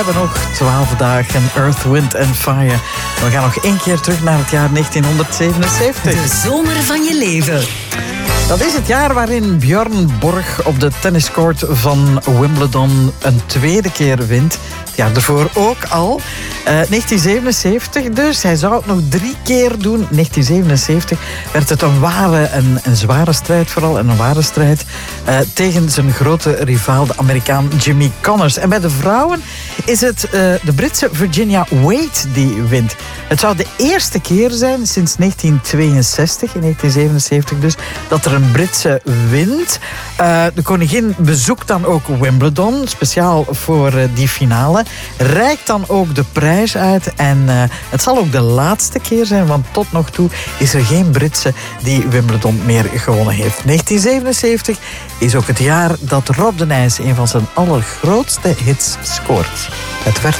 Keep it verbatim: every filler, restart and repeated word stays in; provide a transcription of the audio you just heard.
hebben nog twaalf dagen. Earth, Wind and Fire. We gaan nog één keer terug naar het jaar negentienhonderdzevenenzeventig. De zomer van je leven. Dat is het jaar waarin Björn Borg op de tenniscourt van Wimbledon een tweede keer wint. Het jaar daarvoor ook al. Uh, negentien zevenenzeventig dus. Hij zou het nog drie keer doen. negentien zevenenzeventig werd het een ware, een, een zware strijd vooral. En een ware strijd uh, tegen zijn grote rivaal, de Amerikaan Jimmy Connors. En bij de vrouwen is het uh, de Britse Virginia Wade die wint. Het zou de eerste keer zijn sinds negentien tweeënzestig, in negentien zevenenzeventig dus, dat er een Britse wint. Uh, de koningin bezoekt dan ook Wimbledon, speciaal voor uh, die finale. Reikt dan ook de prijs uit. En uh, het zal ook de laatste keer zijn, want tot nog toe is er geen Britse die Wimbledon meer gewonnen heeft. negentien zevenenzeventig is ook het jaar dat Rob de Nijs een van zijn allergrootste hits scoort. Het werd